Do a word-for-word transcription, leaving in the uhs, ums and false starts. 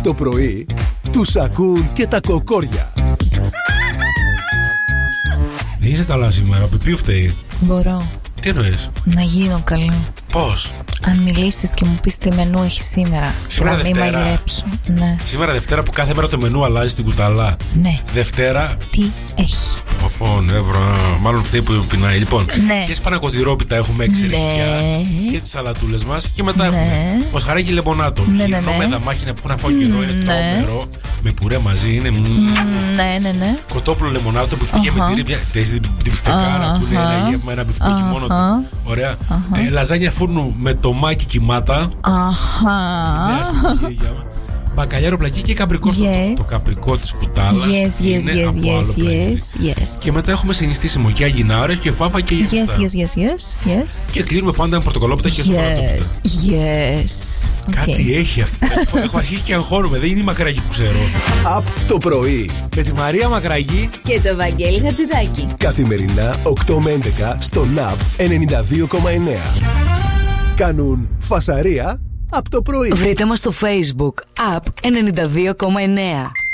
το πρωί τους ακούν και τα κοκόρια. Δεν είσαι καλά σήμερα, ποιο φταίει? Μπορώ. Τι εννοείς? Να γίνω καλή. Πώς? Αν μιλήσεις και μου πεις τι μενού έχει σήμερα. Σήμερα να μην Δευτέρα. μαγειρέψω. Ναι. Σήμερα Δευτέρα που κάθε μέρα το μενού αλλάζει στην κουταλά. Ναι. Δευτέρα. Τι έχει? Ω, νεύρα. Μάλλον φταίει που πεινάει. Λοιπόν, Ναι. και σπανακοτηρόπιτα έχουμε εξαιρετικά. Ναι. Και τις σαλατούλες μας. Και μετά Ναι. έχουμε μοσχαράκι λεμονάτο. Ναι, ναι, Χοιρινό ναι. με δαμάχινα που έχουν φάει καιρό. Είναι Ναι. τρομερό. Με πουρέ μαζί. Είναι. Μ, Ναι, ναι, ναι. Κοτόπουλο λεμονάτο που φύγε με Αχα. τυρί. Μια την μπιφτεκάρα που είναι Αχα. ένα γεύμα, ένα μπιφτέκι Αχα. μόνο του. Ωραία. Ε, Λαζάνια φούρνου με τομάκι κυμάτα. Αχα. Νέα συνταγή. Μπακαλιάρο πλακί και καπρικό. στο- Yes. Το καπρικό της κουτάλας Yes, yes, είναι yes, από yes, άλλο πλανήτη. yes, yes. Και μετά έχουμε συνιστήσιμο και αγινάρες και φάβα και Yes, γυριστά. yes, yes, yes, yes. Και κλείνουμε πάντα με πορτοκαλόπιτα και σοκολατόπιτα. Yes, yes. Κάτι Okay. έχει αυτό. Έχω αρχίσει και αγχώνομαι. Δεν είναι η Μακραγή που ξέρω. Απ' το πρωί. Με τη Μαρία Μακραγή. Και το Βαγγέλη Χατζηδάκη. Καθημερινά οκτώ με έντεκα στο ναπ ενενήντα δύο κόμμα εννέα. Κάνουν φασαρία απ' το πρωί. Βρείτε μας στο Facebook App ενενήντα δύο κόμμα εννέα.